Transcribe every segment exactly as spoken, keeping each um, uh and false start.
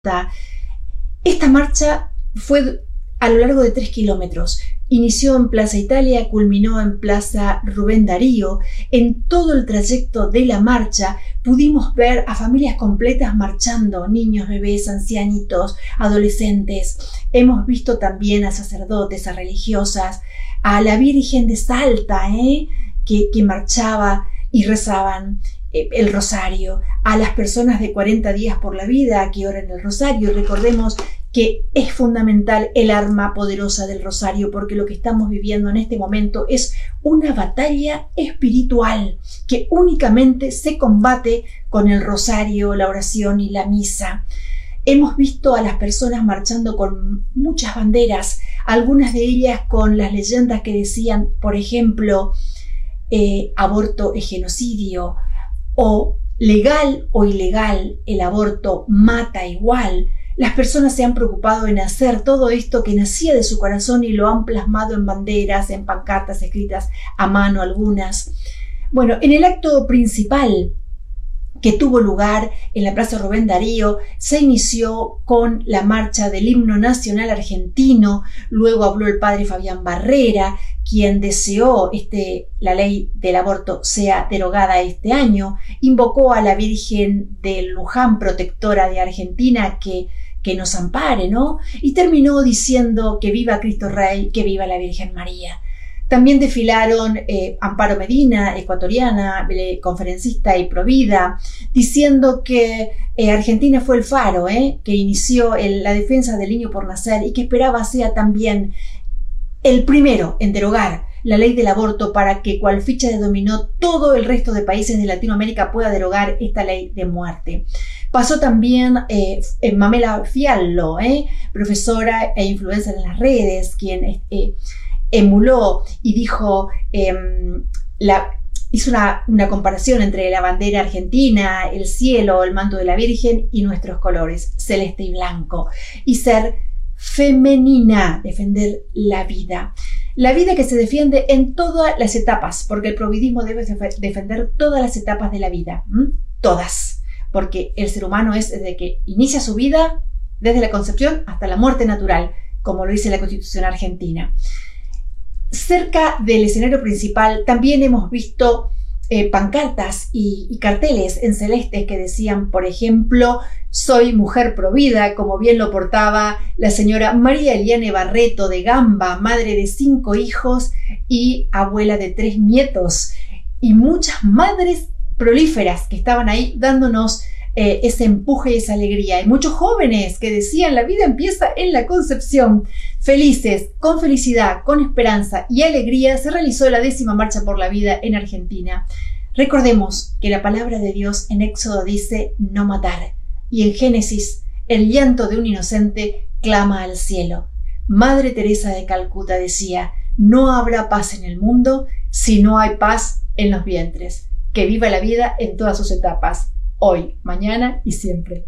Esta marcha fue a lo largo de tres kilómetros. Inició en Plaza Italia, culminó en Plaza Rubén Darío. En todo el trayecto de la marcha pudimos ver a familias completas marchando, niños, bebés, ancianitos, adolescentes. Hemos visto también a sacerdotes, a religiosas, a la Virgen de Salta, ¿eh? que, que marchaba y rezaban el rosario, a las personas de cuarenta días por la vida que oran el rosario. Recordemos que es fundamental el arma poderosa del rosario, porque lo que estamos viviendo en este momento es una batalla espiritual que únicamente se combate con el rosario, la oración y la misa. Hemos visto a las personas marchando con muchas banderas, algunas de ellas con las leyendas que decían, por ejemplo, eh, aborto es genocidio, o legal o ilegal, el aborto mata igual. Las personas se han preocupado en hacer todo esto que nacía de su corazón y lo han plasmado en banderas, en pancartas escritas a mano algunas. Bueno, en el acto principal que tuvo lugar en la Plaza Rubén Darío, se inició con la marcha del himno nacional argentino. Luego habló el padre Fabián Barrera, quien deseó este, la ley del aborto sea derogada este año. Invocó a la Virgen de Luján, protectora de Argentina, que, que nos ampare, ¿no? Y terminó diciendo que viva Cristo Rey, que viva la Virgen María. También desfilaron eh, Amparo Medina, ecuatoriana, eh, conferencista y provida, diciendo que eh, Argentina fue el faro eh, que inició el, la defensa del niño por nacer y que esperaba sea también el primero en derogar la ley del aborto para que, cual ficha de dominó, todo el resto de países de Latinoamérica pueda derogar esta ley de muerte. Pasó también eh, Mamela Fiallo, eh, profesora e influencer en las redes, quien eh, emuló y dijo, eh, la, hizo una, una comparación entre la bandera argentina, el cielo, el manto de la Virgen y nuestros colores, celeste y blanco, y ser femenina, defender la vida. La vida que se defiende en todas las etapas, porque el providismo debe defender todas las etapas de la vida, ¿m? Todas, porque el ser humano es desde que inicia su vida, desde la concepción hasta la muerte natural, como lo dice la Constitución argentina. Cerca del escenario principal también hemos visto eh, pancartas y, y carteles en celestes que decían, por ejemplo, soy mujer provida, como bien lo portaba la señora María Eliane Barreto de Gamba, madre de cinco hijos y abuela de tres nietos, y muchas madres prolíferas que estaban ahí dándonos Eh, ese empuje y esa alegría. Hay muchos jóvenes que decían la vida empieza en la concepción. Felices, con felicidad, con esperanza y alegría se realizó la décima marcha por la vida en Argentina. Recordemos que la palabra de Dios en Éxodo dice no matar, y en Génesis el llanto de un inocente clama al cielo. Madre Teresa de Calcuta decía, no habrá paz en el mundo si no hay paz en los vientres. Que viva la vida en todas sus etapas. Hoy, mañana y siempre.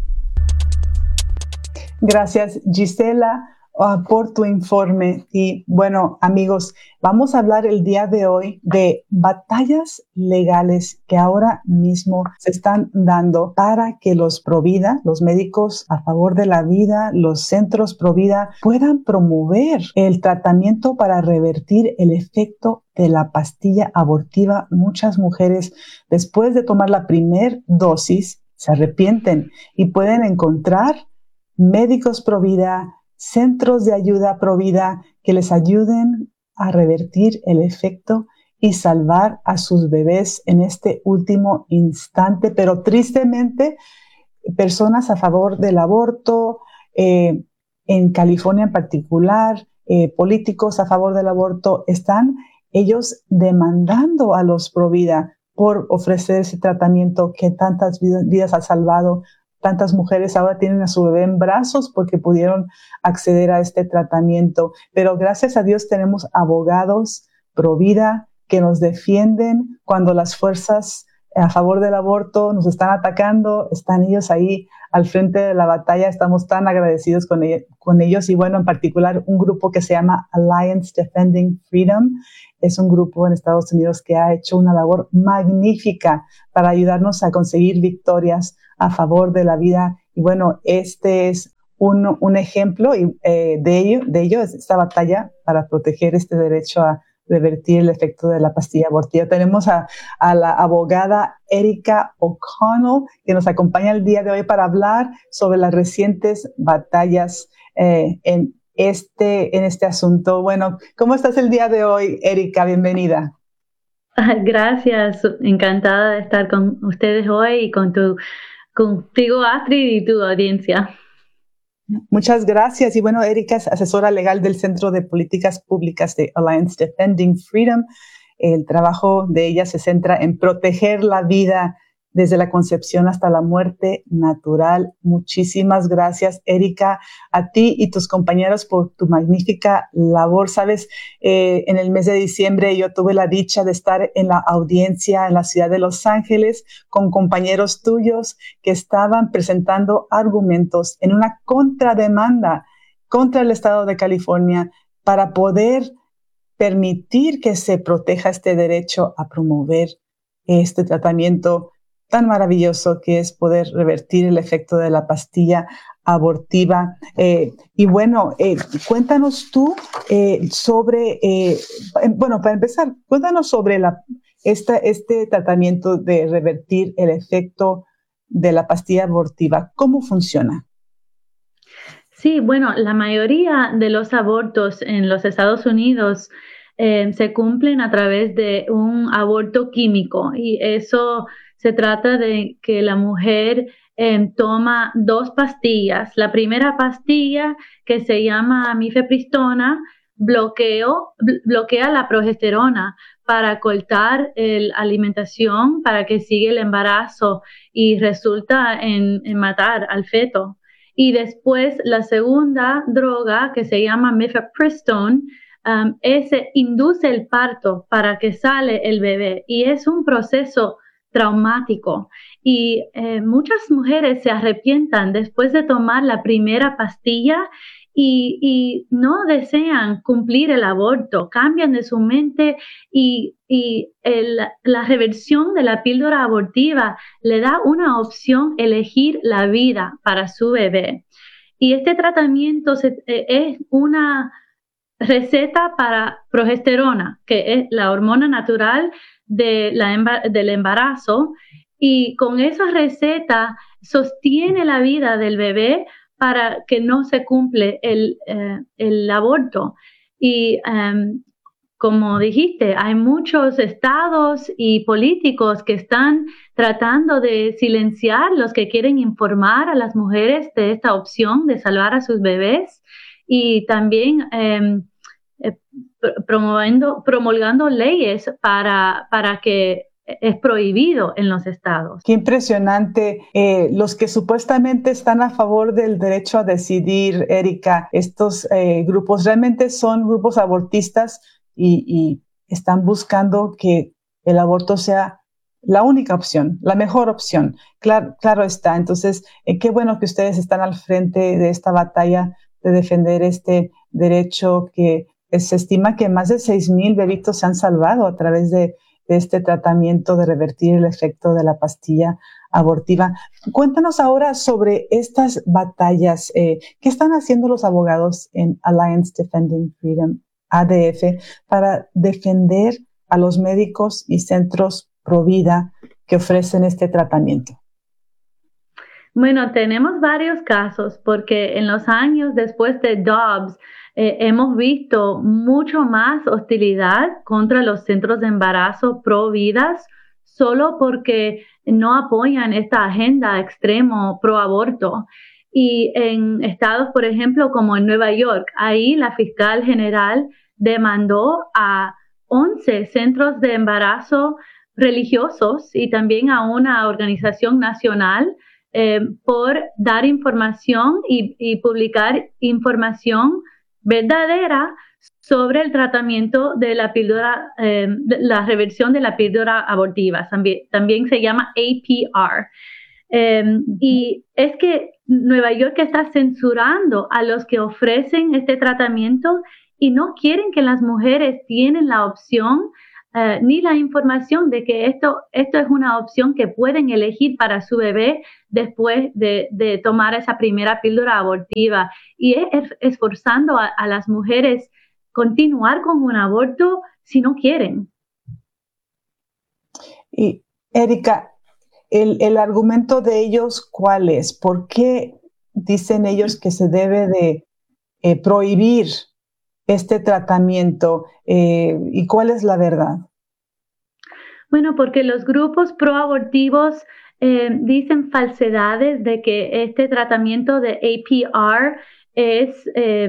Gracias, Gisela, uh, por tu informe. Y bueno, amigos, vamos a hablar el día de hoy de batallas legales que ahora mismo se están dando para que los Provida, los médicos a favor de la vida, los centros Provida, puedan promover el tratamiento para revertir el efecto de la pastilla abortiva. Muchas mujeres, después de tomar la primer dosis, se arrepienten y pueden encontrar médicos Provida, centros de ayuda Provida que les ayuden a revertir el efecto y salvar a sus bebés en este último instante. Pero tristemente, personas a favor del aborto, eh, en California en particular, eh, políticos a favor del aborto, están ellos demandando a los Provida por ofrecer ese tratamiento que tantas vidas ha salvado. Tantas mujeres ahora tienen a su bebé en brazos porque pudieron acceder a este tratamiento. Pero gracias a Dios tenemos abogados Provida que nos defienden cuando las fuerzas a favor del aborto nos están atacando. Están ellos ahí al frente de la batalla. Estamos tan agradecidos con, ellos, con ellos. Y bueno, en particular un grupo que se llama Alliance Defending Freedom. Es un grupo en Estados Unidos que ha hecho una labor magnífica para ayudarnos a conseguir victorias a favor de la vida Y bueno, este es un, un ejemplo y, eh, de ello, de ello es esta batalla para proteger este derecho a revertir el efecto de la pastilla abortiva. Tenemos a, a la abogada Erica O'Connell, que nos acompaña el día de hoy para hablar sobre las recientes batallas eh, en, este, en este asunto. Bueno, ¿cómo estás el día de hoy, Erica? Bienvenida. Gracias, encantada de estar con ustedes hoy y con tu, contigo, Astrid, y tu audiencia. Muchas gracias. Y bueno, Erica es asesora legal del Centro de Políticas Públicas de Alliance Defending Freedom. El trabajo de ella se centra en proteger la vida desde la concepción hasta la muerte natural. Muchísimas gracias, Erica, a ti y tus compañeros por tu magnífica labor. Sabes, eh, en el mes de diciembre yo tuve la dicha de estar en la audiencia en la ciudad de Los Ángeles con compañeros tuyos que estaban presentando argumentos en una contrademanda contra el estado de California para poder permitir que se proteja este derecho a promover este tratamiento tan maravilloso que es poder revertir el efecto de la pastilla abortiva. Eh, y bueno, eh, cuéntanos tú eh, sobre, eh, bueno, para empezar, cuéntanos sobre la, esta, este tratamiento de revertir el efecto de la pastilla abortiva. ¿Cómo funciona? Sí, bueno, la mayoría de los abortos en los Estados Unidos eh, se cumplen a través de un aborto químico, y eso se trata de que la mujer eh, toma dos pastillas. La primera pastilla, que se llama mifepristona, bloqueo, bloquea la progesterona para cortar la alimentación, para que siga el embarazo y resulta en, en matar al feto. Y después la segunda droga, que se llama mifepristone, um, ese induce el parto para que sale el bebé, y es un proceso traumático. Y eh, muchas mujeres se arrepientan después de tomar la primera pastilla y, y no desean cumplir el aborto, cambian de su mente, y, y el, la reversión de la píldora abortiva le da una opción: elegir la vida para su bebé. Y este tratamiento se, eh, es una receta para progesterona, que es la hormona natural de la, del embarazo, y con esa receta sostiene la vida del bebé para que no se cumple el, eh, el aborto. Y um, como dijiste, hay muchos estados y políticos que están tratando de silenciar los que quieren informar a las mujeres de esta opción de salvar a sus bebés, y también eh, eh, promoviendo, promulgando leyes para, para que es prohibido en los estados. Qué impresionante. Eh, los que supuestamente están a favor del derecho a decidir, Erica, estos eh, grupos realmente son grupos abortistas y, y están buscando que el aborto sea la única opción, la mejor opción. Claro, claro está. Entonces, eh, qué bueno que ustedes están al frente de esta batalla de defender este derecho, que se estima que más de seis mil bebitos se han salvado a través de, de este tratamiento de revertir el efecto de la pastilla abortiva. Cuéntanos ahora sobre estas batallas. Eh, ¿Qué están haciendo los abogados en Alliance Defending Freedom, A D F, para defender a los médicos y centros pro vida que ofrecen este tratamiento? Bueno, tenemos varios casos, porque en los años después de Dobbs eh, hemos visto mucho más hostilidad contra los centros de embarazo pro vidas, solo porque no apoyan esta agenda extremo pro aborto. Y en estados, por ejemplo, como en Nueva York, ahí la fiscal general demandó a once centros de embarazo religiosos y también a una organización nacional Eh, por dar información y, y publicar información verdadera sobre el tratamiento de la píldora, eh, de la reversión de la píldora abortiva. También, también se llama A P R. Eh, y es que Nueva York está censurando a los que ofrecen este tratamiento y no quieren que las mujeres tienen la opción uh, ni la información de que esto, esto es una opción que pueden elegir para su bebé después de, de tomar esa primera píldora abortiva. Y es esforzando a, a las mujeres continuar con un aborto si no quieren. Y Erika, el, el argumento de ellos, ¿cuál es? ¿Por qué dicen ellos que se debe de eh, prohibir este tratamiento? Eh, ¿Y cuál es la verdad? Bueno, porque los grupos proabortivos eh, dicen falsedades de que este tratamiento de A P R es eh,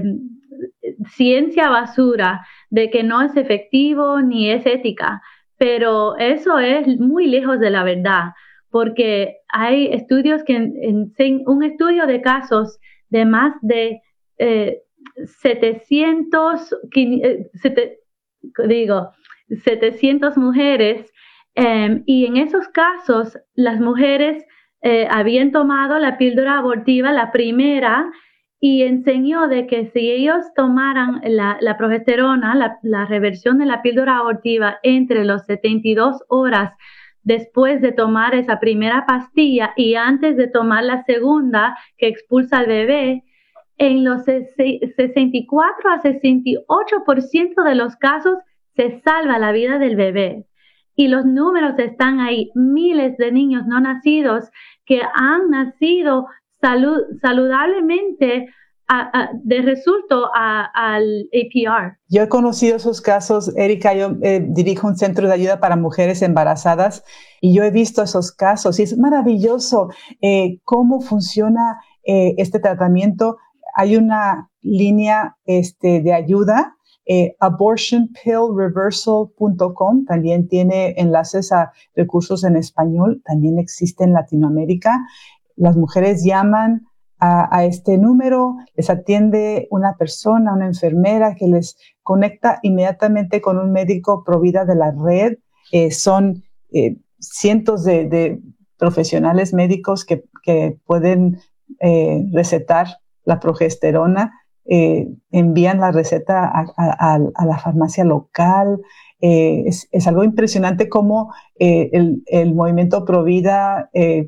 ciencia basura, de que no es efectivo ni es ética, pero eso es muy lejos de la verdad, porque hay estudios que, en, en, un estudio de casos de más de eh, setecientos, sete, digo, setecientas mujeres, um, y en esos casos las mujeres eh, habían tomado la píldora abortiva, la primera, y enseñó de que si ellos tomaran la, la progesterona, la, la reversión de la píldora abortiva entre los setenta y dos horas después de tomar esa primera pastilla y antes de tomar la segunda que expulsa al bebé, en los sesenta y cuatro a sesenta y ocho por ciento de los casos se salva la vida del bebé. Y los números están ahí, miles de niños no nacidos que han nacido salud, saludablemente a, a, de resultado al A P R. Yo he conocido esos casos, Erika. Yo eh, dirijo un centro de ayuda para mujeres embarazadas y yo he visto esos casos y es maravilloso eh, cómo funciona eh, este tratamiento. Hay una línea este, de ayuda, eh, abortion pill reversal punto com, también tiene enlaces a recursos en español, también existe en Latinoamérica. Las mujeres llaman a, a este número, les atiende una persona, una enfermera que les conecta inmediatamente con un médico provida de la red. Eh, son eh, cientos de, de profesionales médicos que, que pueden eh, recetar la progesterona, eh, envían la receta a, a, a la farmacia local. Eh, es, es algo impresionante cómo eh, el, el movimiento Provida eh,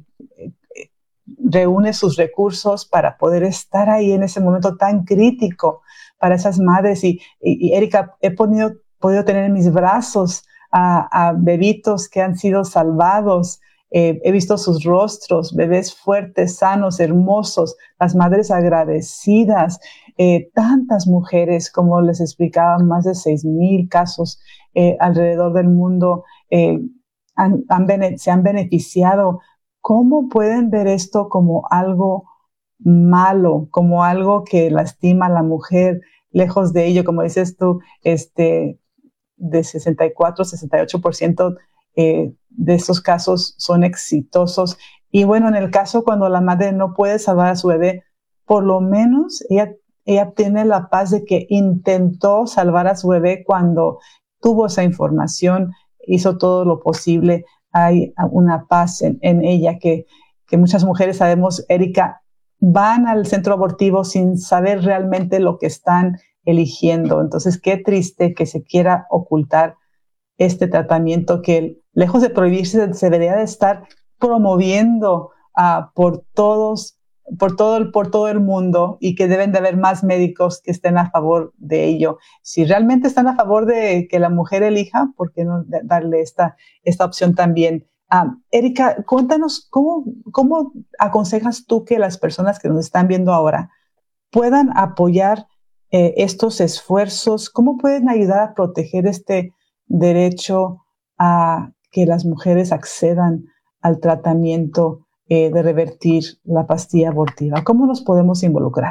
reúne sus recursos para poder estar ahí en ese momento tan crítico para esas madres. Y, y, y Erika, he podido, podido tener en mis brazos a, a bebitos que han sido salvados. Eh, he visto sus rostros, bebés fuertes, sanos, hermosos, las madres agradecidas, eh, tantas mujeres, como les explicaba, más de seis mil casos eh, alrededor del mundo eh, han, han bene- se han beneficiado. ¿Cómo pueden ver esto como algo malo, como algo que lastima a la mujer? Lejos de ello, como dices tú, este, de sesenta y cuatro, sesenta y ocho por ciento eh, de estos casos son exitosos. Y bueno, en el caso cuando la madre no puede salvar a su bebé, por lo menos ella, ella tiene la paz de que intentó salvar a su bebé cuando tuvo esa información, hizo todo lo posible. Hay una paz en, en ella que, que muchas mujeres sabemos, Erika, van al centro abortivo sin saber realmente lo que están eligiendo. Entonces, qué triste que se quiera ocultar este tratamiento que, lejos de prohibirse, se debería de estar promoviendo uh, por todos, por todo, el, por todo el mundo, y que deben de haber más médicos que estén a favor de ello. Si realmente están a favor de que la mujer elija, ¿por qué no darle esta, esta opción también? Um, Erika, cuéntanos, ¿cómo, ¿cómo aconsejas tú que las personas que nos están viendo ahora puedan apoyar eh, estos esfuerzos? ¿Cómo pueden ayudar a proteger este derecho a que las mujeres accedan al tratamiento eh, de revertir la pastilla abortiva? ¿Cómo nos podemos involucrar?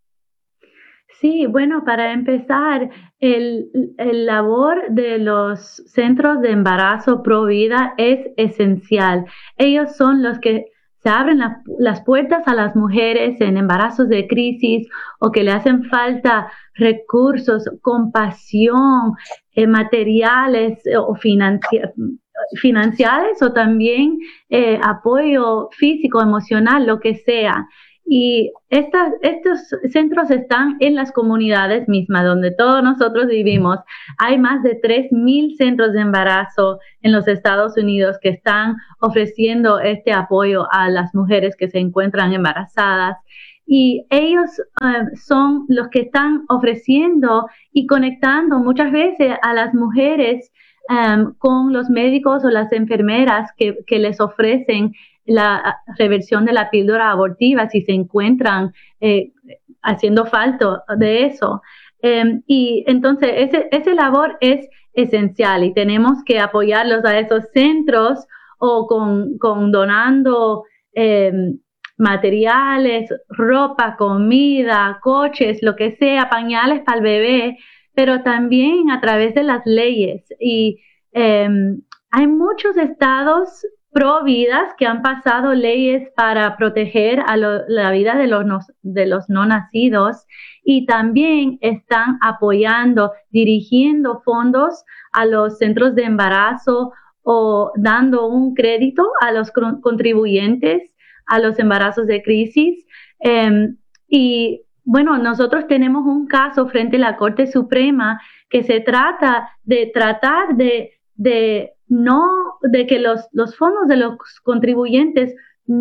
Sí, bueno, para empezar, el, el labor de los centros de embarazo pro vida es esencial. Ellos son los que se abren la, las puertas a las mujeres en embarazos de crisis o que le hacen falta recursos, compasión, eh, materiales eh, o financiales. financiales o también eh, apoyo físico, emocional, lo que sea. Y estas, estos centros están en las comunidades mismas, donde todos nosotros vivimos. Hay más de tres mil centros de embarazo en los Estados Unidos que están ofreciendo este apoyo a las mujeres que se encuentran embarazadas. Y ellos uh, son los que están ofreciendo y conectando muchas veces a las mujeres um, con los médicos o las enfermeras que, que les ofrecen la reversión de la píldora abortiva si se encuentran eh, haciendo falta de eso. Um, y entonces ese, ese labor es esencial y tenemos que apoyarlos a esos centros o con, con donando eh, materiales, ropa, comida, coches, lo que sea, pañales para el bebé, pero también a través de las leyes. Y eh, hay muchos estados pro vidas que han pasado leyes para proteger a lo, la vida de los, no, de los no nacidos y también están apoyando, dirigiendo fondos a los centros de embarazo o dando un crédito a los contribuyentes a los embarazos de crisis. Eh, y bueno, nosotros tenemos un caso frente a la Corte Suprema que se trata de tratar de, de no, de que los, los fondos de los contribuyentes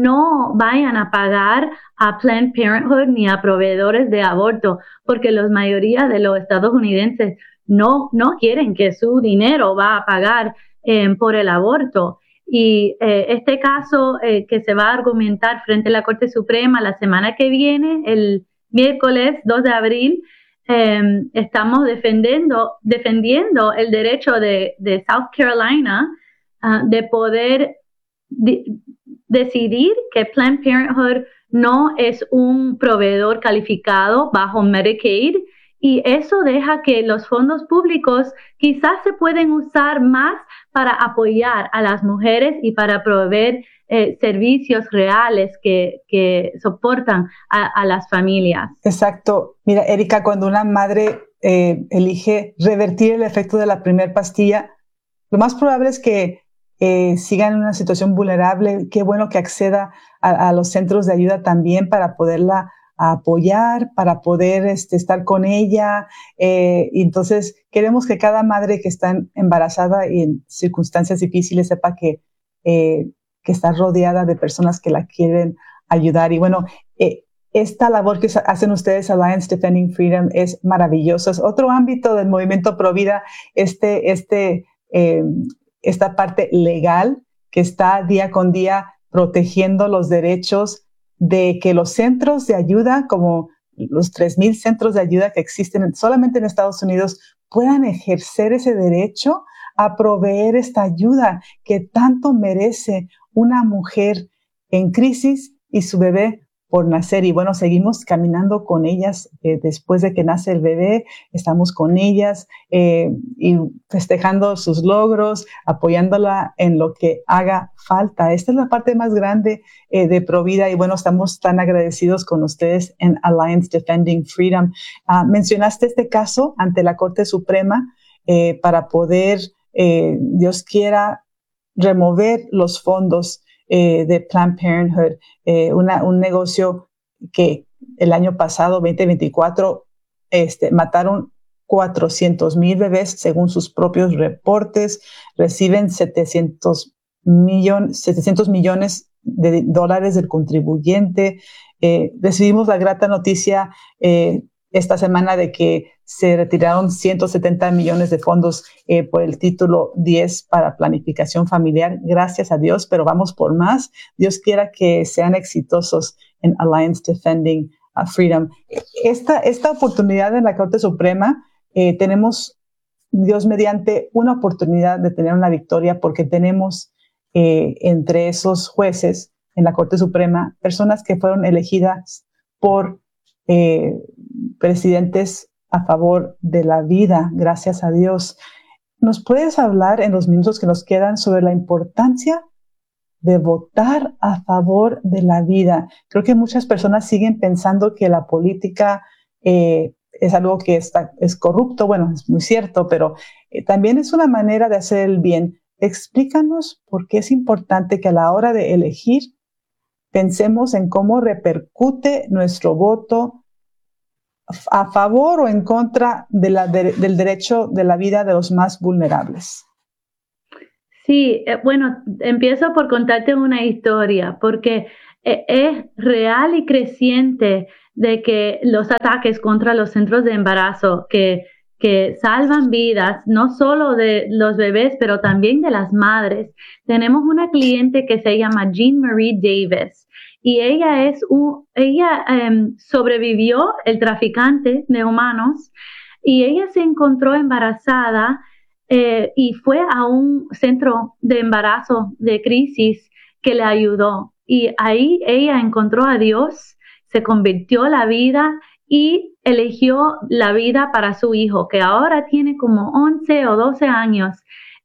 no vayan a pagar a Planned Parenthood ni a proveedores de aborto, porque la mayoría de los estadounidenses no, no quieren que su dinero va a pagar eh, por el aborto. Y eh, este caso eh, que se va a argumentar frente a la Corte Suprema la semana que viene, el miércoles dos de abril, eh, estamos defendiendo, defendiendo el derecho de, de South Carolina uh, de poder de, decidir que Planned Parenthood no es un proveedor calificado bajo Medicaid. Y eso deja que los fondos públicos quizás se pueden usar más para apoyar a las mujeres y para proveer eh, servicios reales que, que soportan a, a las familias. Exacto. Mira, Erika, cuando una madre eh, elige revertir el efecto de la primera pastilla, lo más probable es que eh, siga en una situación vulnerable. Qué bueno que acceda a, a los centros de ayuda también para poderla a apoyar, para poder este, estar con ella. Eh, y entonces queremos que cada madre que está embarazada y en circunstancias difíciles sepa que, eh, que está rodeada de personas que la quieren ayudar. Y bueno, eh, esta labor que hacen ustedes, Alliance Defending Freedom, es maravillosa. Es otro ámbito del movimiento Pro Vida, este, este, eh, esta parte legal que está día con día protegiendo los derechos de que los centros de ayuda, como los tres mil centros de ayuda que existen solamente en Estados Unidos, puedan ejercer ese derecho a proveer esta ayuda que tanto merece una mujer en crisis y su bebé por nacer. Y bueno, seguimos caminando con ellas eh, después de que nace el bebé, estamos con ellas eh, y festejando sus logros, apoyándola en lo que haga falta. Esta es la parte más grande eh, de Provida y bueno, estamos tan agradecidos con ustedes en Alliance Defending Freedom. Uh, mencionaste este caso ante la Corte Suprema eh, para poder, eh, Dios quiera, remover los fondos Eh, de Planned Parenthood, eh, una, un negocio que el año pasado, veinte veinticuatro, este, mataron cuatrocientos mil bebés según sus propios reportes, reciben setecientos, millon, setecientos millones de dólares del contribuyente. Eh, recibimos la grata noticia eh, esta semana de que se retiraron ciento setenta millones de fondos eh, por el título diez para planificación familiar. Gracias a Dios, pero vamos por más. Dios quiera que sean exitosos en Alliance Defending uh, Freedom. Esta, esta oportunidad en la Corte Suprema, eh, tenemos, Dios mediante, una oportunidad de tener una victoria porque tenemos eh, entre esos jueces en la Corte Suprema personas que fueron elegidas por eh, presidentes a favor de la vida, gracias a Dios. ¿Nos puedes hablar en los minutos que nos quedan sobre la importancia de votar a favor de la vida? Creo que muchas personas siguen pensando que la política eh, es algo que está, es corrupto. Bueno, es muy cierto, pero eh, también es una manera de hacer el bien. Explícanos por qué es importante que a la hora de elegir pensemos en cómo repercute nuestro voto a favor o en contra de la, de, del derecho de la vida de los más vulnerables. Sí, eh, bueno, empiezo por contarte una historia, porque eh, es real y creciente de que los ataques contra los centros de embarazo que, que salvan vidas, no solo de los bebés, pero también de las madres. Tenemos una cliente que se llama Jean Marie Davis y ella, es un, ella um, sobrevivió el traficante de humanos y ella se encontró embarazada. Eh, y fue a un centro de embarazo de crisis que le ayudó. Y ahí ella encontró a Dios, se convirtió la vida y eligió la vida para su hijo, que ahora tiene como once o doce años.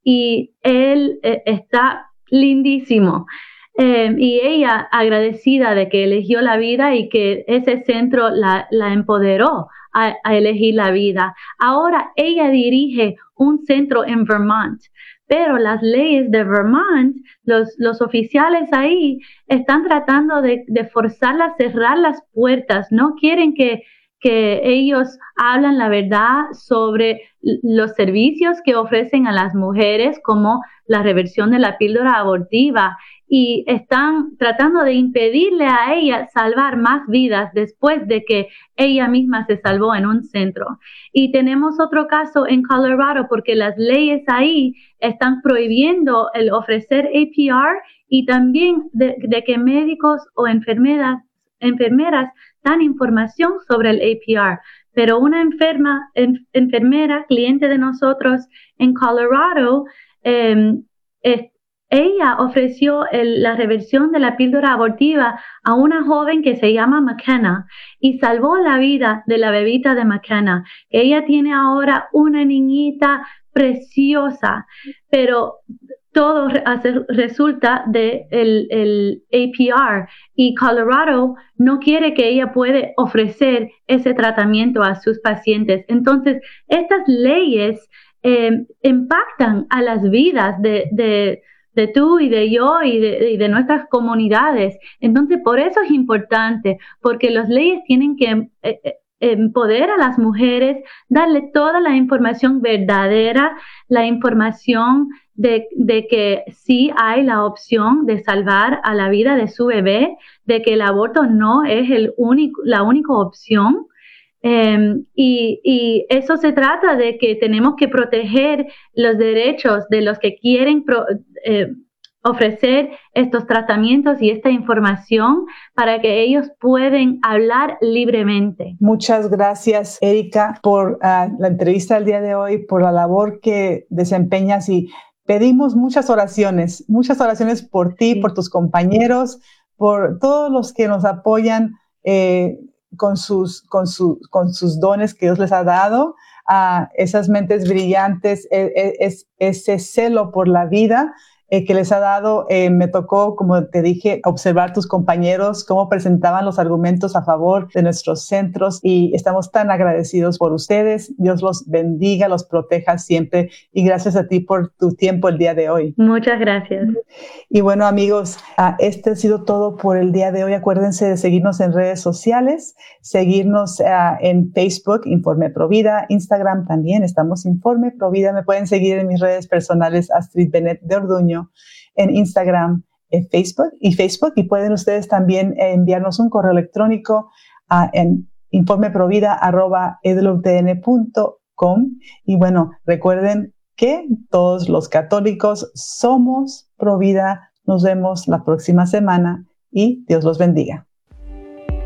Y él eh, está lindísimo. Eh, y ella agradecida de que eligió la vida y que ese centro la, la empoderó a, a elegir la vida. Ahora ella dirige un centro en Vermont, pero las leyes de Vermont, los, los oficiales ahí están tratando de, de forzarla a cerrar las puertas, no quieren que, que ellos hablen la verdad sobre los servicios que ofrecen a las mujeres, como la reversión de la píldora abortiva, y están tratando de impedirle a ella salvar más vidas después de que ella misma se salvó en un centro. Y tenemos otro caso en Colorado porque las leyes ahí están prohibiendo el ofrecer A P R y también de, de que médicos o enfermeras, enfermeras dan información sobre el A P R. Pero una enferma, en, enfermera, cliente de nosotros en Colorado, eh, es, ella ofreció el, la reversión de la píldora abortiva a una joven que se llama McKenna y salvó la vida de la bebita de McKenna. Ella tiene ahora una niñita preciosa, pero todo resulta de el, el A P R y Colorado no quiere que ella pueda ofrecer ese tratamiento a sus pacientes. Entonces, estas leyes eh, impactan a las vidas de, de de tú y de yo y de, y de nuestras comunidades. Entonces, por eso es importante, porque las leyes tienen que eh, empoderar a las mujeres, darle toda la información verdadera, la información de, de que sí hay la opción de salvar a la vida de su bebé, de que el aborto no es el único, la única opción. Um, y, y eso se trata de que tenemos que proteger los derechos de los que quieren pro, eh, ofrecer estos tratamientos y esta información para que ellos puedan hablar libremente. Muchas gracias, Erika, por uh, la entrevista del día de hoy, por la labor que desempeñas y pedimos muchas oraciones, muchas oraciones por ti, sí. por tus compañeros, por todos los que nos apoyan eh, con sus, con, su, con sus dones que Dios les ha dado, a esas mentes brillantes, es, es, ese celo por la vida eh, que les ha dado. Eh, me tocó, como te dije, observar tus compañeros, cómo presentaban los argumentos a favor de nuestros centros y estamos tan agradecidos por ustedes. Dios los bendiga, los proteja siempre y gracias a ti por tu tiempo el día de hoy. Muchas gracias. Y bueno, amigos, uh, este ha sido todo por el día de hoy. Acuérdense de seguirnos en redes sociales, seguirnos uh, en Facebook, Informe Provida, Instagram también, estamos Informe Provida. Me pueden seguir en mis redes personales, Astrid Benet de Orduño, en Instagram, en Facebook y Facebook. Y pueden ustedes también eh, enviarnos un correo electrónico uh, en informeprovida arroba e w t n punto com. Y bueno, recuerden que todos los católicos somos pro vida. Nos vemos la próxima semana y Dios los bendiga.